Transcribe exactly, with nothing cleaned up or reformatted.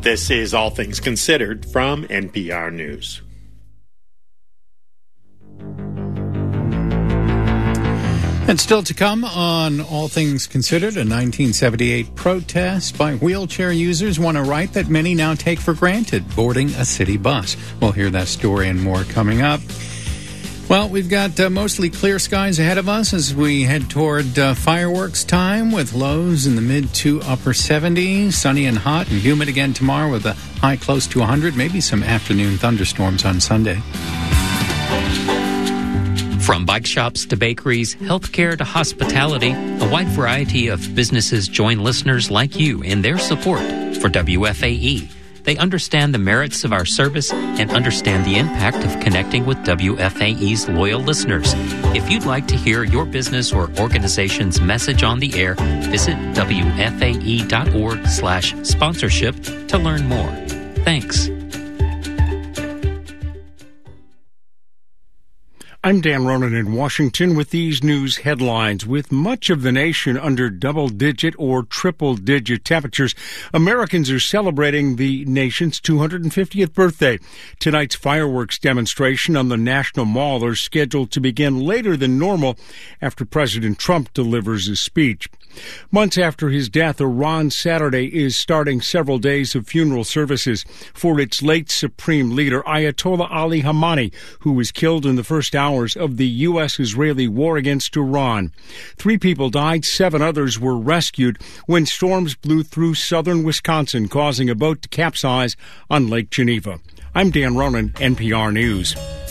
This is All Things Considered from N P R News. And still to come on All Things Considered, a nineteen seventy-eight protest by wheelchair users won a right that many now take for granted, boarding a city bus. We'll hear that story and more coming up. Well, we've got uh, mostly clear skies ahead of us as we head toward uh, fireworks time with lows in the mid to upper seventies, sunny and hot and humid again tomorrow with a high close to one hundred, maybe some afternoon thunderstorms on Sunday. From bike shops to bakeries, healthcare to hospitality, a wide variety of businesses join listeners like you in their support for W F A E. They understand the merits of our service and understand the impact of connecting with W F A E's loyal listeners. If you'd like to hear your business or organization's message on the air, visit W F A E dot org slash sponsorship to learn more. Thanks. I'm Dan Ronan in Washington with these news headlines. With much of the nation under double-digit or triple-digit temperatures, Americans are celebrating the nation's two hundred fiftieth birthday. Tonight's fireworks demonstration on the National Mall are scheduled to begin later than normal after President Trump delivers his speech. Months after his death, Iran Saturday is starting several days of funeral services for its late supreme leader, Ayatollah Ali Khamenei, who was killed in the first hours of the U S Israeli war against Iran. Three people died, seven others were rescued when storms blew through southern Wisconsin, causing a boat to capsize on Lake Geneva. I'm Dan Ronan, N P R News.